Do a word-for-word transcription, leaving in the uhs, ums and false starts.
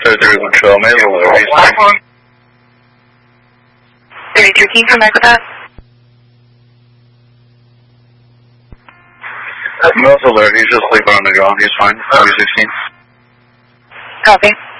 thirty thirty-one trail, Mazel alert, he's fine. thirty-two, can you come back with that? Mazel alert, he's just sleeping on the ground, he's fine, thirty sixteen. Copy.